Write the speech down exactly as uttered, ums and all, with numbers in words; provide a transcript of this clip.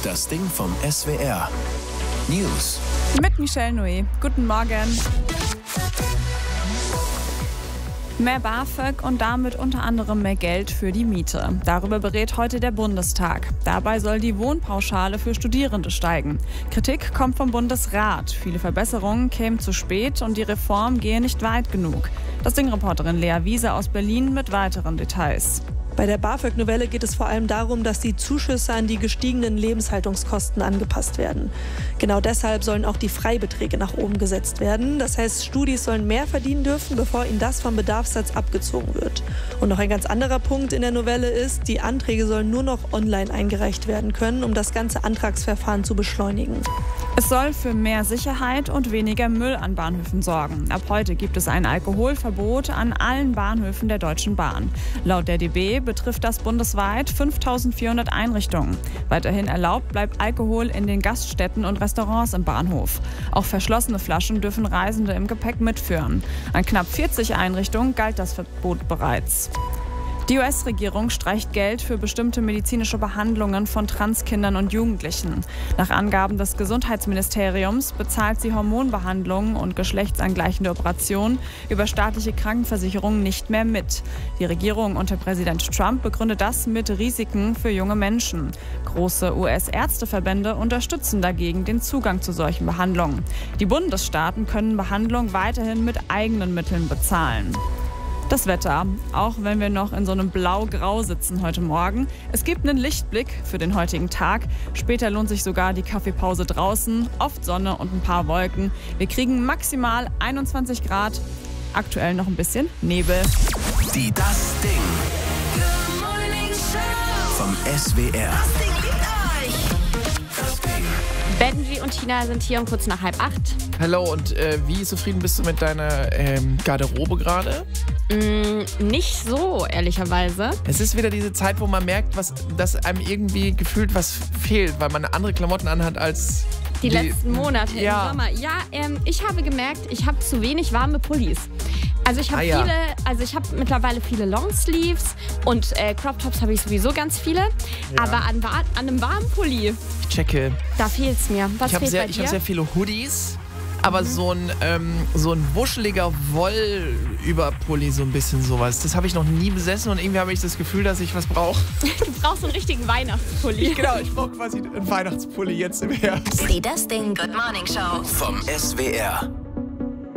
Das Ding vom S W R. News. Mit Michelle Nui. Guten Morgen. Mehr BAföG und damit unter anderem mehr Geld für die Miete. Darüber berät heute der Bundestag. Dabei soll die Wohnpauschale für Studierende steigen. Kritik kommt vom Bundesrat. Viele Verbesserungen kämen zu spät und die Reform gehe nicht weit genug. Das Ding-Reporterin Lea Wiese aus Berlin mit weiteren Details. Bei der BAföG-Novelle geht es vor allem darum, dass die Zuschüsse an die gestiegenen Lebenshaltungskosten angepasst werden. Genau deshalb sollen auch die Freibeträge nach oben gesetzt werden. Das heißt, Studis sollen mehr verdienen dürfen, bevor ihnen das vom Bedarfssatz abgezogen wird. Und noch ein ganz anderer Punkt in der Novelle ist, die Anträge sollen nur noch online eingereicht werden können, um das ganze Antragsverfahren zu beschleunigen. Es soll für mehr Sicherheit und weniger Müll an Bahnhöfen sorgen. Ab heute gibt es ein Alkoholverbot an allen Bahnhöfen der Deutschen Bahn. Laut der D B betrifft das bundesweit fünftausendvierhundert Einrichtungen. Weiterhin erlaubt bleibt Alkohol in den Gaststätten und Restaurants im Bahnhof. Auch verschlossene Flaschen dürfen Reisende im Gepäck mitführen. An knapp vierzig Einrichtungen galt das Verbot bereits. Die U S-Regierung streicht Geld für bestimmte medizinische Behandlungen von Transkindern und Jugendlichen. Nach Angaben des Gesundheitsministeriums bezahlt sie Hormonbehandlungen und geschlechtsangleichende Operationen über staatliche Krankenversicherungen nicht mehr mit. Die Regierung unter Präsident Trump begründet das mit Risiken für junge Menschen. Große U S-Ärzteverbände unterstützen dagegen den Zugang zu solchen Behandlungen. Die Bundesstaaten können Behandlung weiterhin mit eigenen Mitteln bezahlen. Das Wetter, auch wenn wir noch in so einem Blau-Grau sitzen heute Morgen. Es gibt einen Lichtblick für den heutigen Tag. Später lohnt sich sogar die Kaffeepause draußen. Oft Sonne und ein paar Wolken. Wir kriegen maximal einundzwanzig Grad. Aktuell noch ein bisschen Nebel. Die Das Ding vom S W R. Benji und Tina sind hier um kurz nach halb acht. Hallo, und äh, wie zufrieden bist du mit deiner ähm, Garderobe gerade? Mm, nicht so, ehrlicherweise. Es ist wieder diese Zeit, wo man merkt, was, dass einem irgendwie gefühlt was fehlt, weil man andere Klamotten anhat als Die, die letzten Monate ja. im Sommer. Ja, ähm, ich habe gemerkt, ich habe zu wenig warme Pullis. Also ich habe ah, ja. viele, also ich habe mittlerweile viele Longsleeves und äh, Crop Tops habe ich sowieso ganz viele. Ja. Aber an, an einem warmen Pulli, ich checke. da fehlt es mir. Was ich habe fehlt sehr, bei dir? ich hab sehr viele Hoodies, aber mhm. so, ein, ähm, so ein wuscheliger Wollüberpulli, so ein bisschen sowas. Das habe ich noch nie besessen und irgendwie habe ich das Gefühl, dass ich was brauche. Du brauchst so einen richtigen Weihnachtspulli. Genau, ich brauche quasi einen Weihnachtspulli jetzt im Herbst. Die Das Ding Good Morning Show Vom S W R.